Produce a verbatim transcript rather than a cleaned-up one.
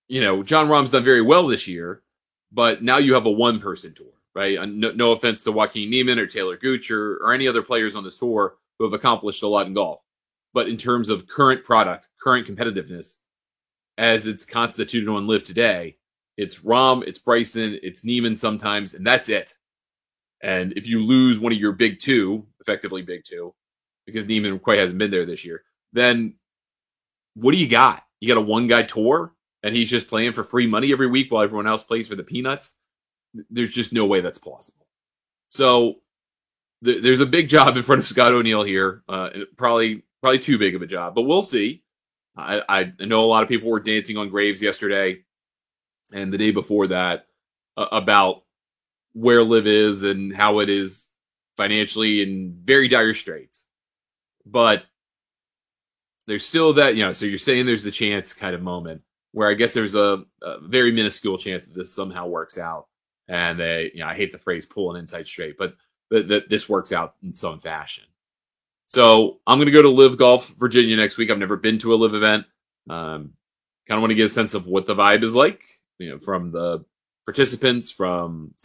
you know, Jon Rahm's done very well this year, but now you have a one-person tour, right? No, no offense to Joaquin Niemann or Taylor Gooch or, or any other players on this tour who have accomplished a lot in golf. But in terms of current product, current competitiveness, as it's constituted on Live today, it's Rahm, it's Bryson, it's Niemann sometimes, and that's it. And if you lose one of your big two, effectively big two, because Niemann quite hasn't been there this year, then what do you got? You got a one-guy tour, and he's just playing for free money every week while everyone else plays for the peanuts? There's just no way that's plausible. So th- there's a big job in front of Scott O'Neill here. Uh, probably probably too big of a job, but we'll see. I, I know a lot of people were dancing on graves yesterday and the day before that uh, about where Liv is and how it is financially in very dire straits. But there's still that, you know, so you're saying there's a chance kind of moment where I guess there's a, a very minuscule chance that this somehow works out. And they, you know, I hate the phrase pull an insight straight, but that, that this works out in some fashion. So I'm going to go to Live Golf Virginia next week. I've never been to a Live event. Um, kind of want to get a sense of what the vibe is like, you know, from the participants, from